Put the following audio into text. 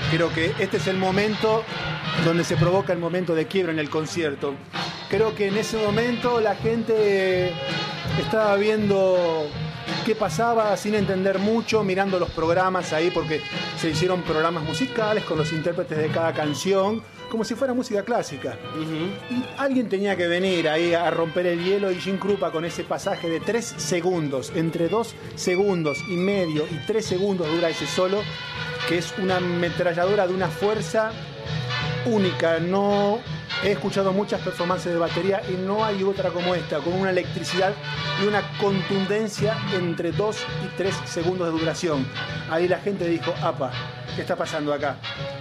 Creo que este es el momento donde se provoca el momento de quiebra en el concierto. Creo que en ese momento la gente estaba viendo qué pasaba sin entender mucho, mirando los programas ahí, porque se hicieron programas musicales con los intérpretes de cada canción, como si fuera música clásica. Y alguien tenía que venir ahí a romper el hielo, y Jim Krupa con ese pasaje de 3 segundos, entre 2 segundos y medio y 3 segundos dura ese solo, que es una ametralladora de una fuerza única. No he escuchado muchas performances de batería y no hay otra como esta, con una electricidad y una contundencia entre 2 y 3 segundos de duración. Ahí la gente dijo, apa, ¿qué está pasando acá?